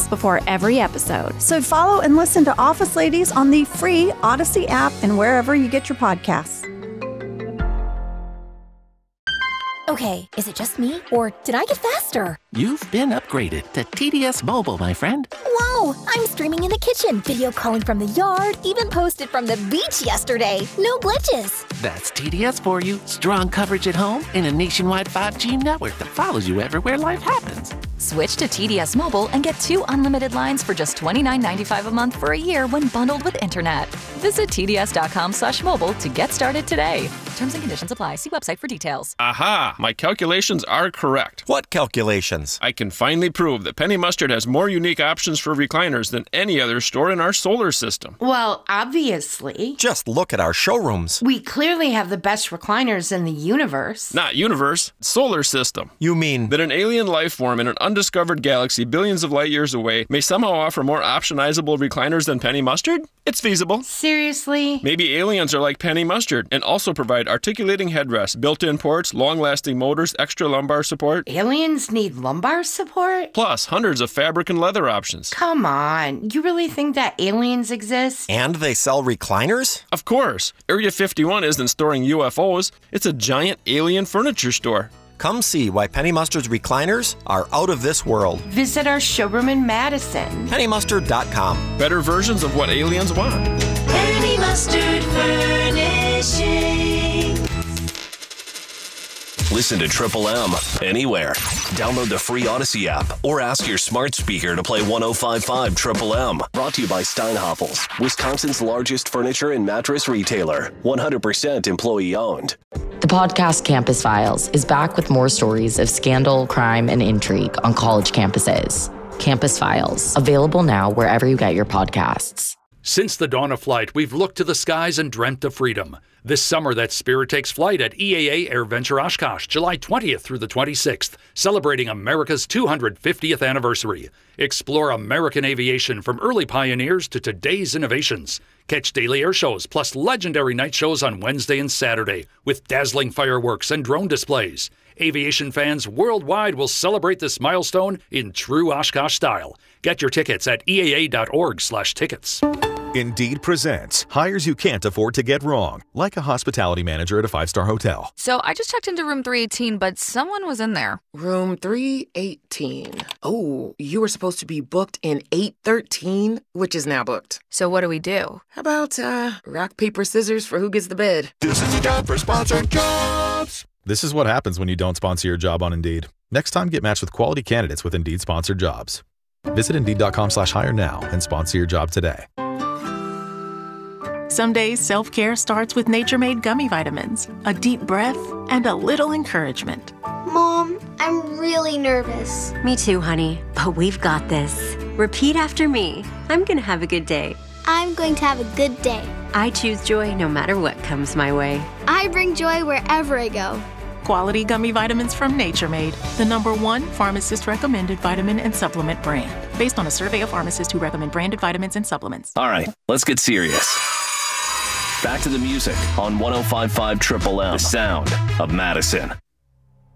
podcast before every episode. So follow and listen to Office Ladies on the free Odyssey app and wherever you get your podcasts. Okay, is it just me, or did I get faster? You've been upgraded to TDS Mobile, my friend. Whoa, I'm streaming in the kitchen, video calling from the yard, even posted from the beach yesterday. No glitches. That's TDS for you. Strong coverage at home and a nationwide 5G network that follows you everywhere life happens. Switch to TDS Mobile and get 2 unlimited lines for just $29.95 a month for a year when bundled with internet. Visit TDS.com/mobile to get started today. Terms and conditions apply. See website for details. Aha! My calculations are correct. What calculations? I can finally prove that Penny Mustard has more unique options for recliners than any other store in our solar system. Well, obviously. Just look at our showrooms. We clearly have the best recliners in the universe. Not universe, solar system. You mean that an alien life form in an undiscovered galaxy billions of light years away may somehow offer more optionizable recliners than Penny Mustard? It's feasible. Seriously? Maybe aliens are like Penny Mustard and also provide articulating headrests, built-in ports, long-lasting motors, extra lumbar support. Aliens need lumbar support? Plus, hundreds of fabric and leather options. Come on. You really think that aliens exist? And they sell recliners? Of course. Area 51 isn't storing UFOs. It's a giant alien furniture store. Come see why Penny Mustard's recliners are out of this world. Visit our showroom in Madison. PennyMustard.com. Better versions of what aliens want. Penny Mustard Furnishing. Listen to Triple M anywhere. Download the free Odyssey app or ask your smart speaker to play 105.5 Triple M. Brought to you by Steinhoffels, Wisconsin's largest furniture and mattress retailer. 100% employee owned. The podcast Campus Files is back with more stories of scandal, crime, and intrigue on college campuses. Campus Files, available now wherever you get your podcasts. Since the dawn of flight, we've looked to the skies and dreamt of freedom. This summer, that spirit takes flight at EAA AirVenture Oshkosh, July 20th through the 26th, celebrating America's 250th anniversary. Explore American aviation from early pioneers to today's innovations. Catch daily air shows plus legendary night shows on Wednesday and Saturday with dazzling fireworks and drone displays. Aviation fans worldwide will celebrate this milestone in true Oshkosh style. Get your tickets at eaa.org/tickets. Indeed presents hires you can't afford to get wrong, like a hospitality manager at a 5-star hotel. So I just checked into room 318, but someone was in there. Room 318. Oh, you were supposed to be booked in 813, which is now booked. So what do we do? How about rock, paper, scissors for who gets the bed? This is the time for sponsored jobs. This is what happens when you don't sponsor your job on Indeed. Next time, get matched with quality candidates with Indeed sponsored jobs. Visit Indeed.com/hire now and sponsor your job today. Some days, self-care starts with Nature-Made gummy vitamins, a deep breath, and a little encouragement. Mom, I'm really nervous. Me too, honey, but we've got this. Repeat after me. I'm gonna have a good day. I'm going to have a good day. I choose joy no matter what comes my way. I bring joy wherever I go. Quality gummy vitamins from Nature Made, the #1 pharmacist-recommended vitamin and supplement brand, based on a survey of pharmacists who recommend branded vitamins and supplements. All right, let's get serious. Back to the music on 105.5 Triple M, the sound of Madison.